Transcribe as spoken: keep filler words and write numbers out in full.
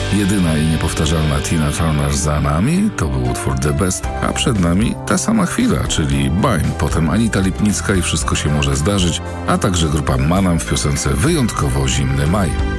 Jedyna i niepowtarzalna Tina Turner za nami, to był utwór The Best, a przed nami ta sama chwila, czyli Bań, potem Anita Lipnicka i Wszystko się może zdarzyć, a także grupa Manam w piosence Wyjątkowo zimny maj.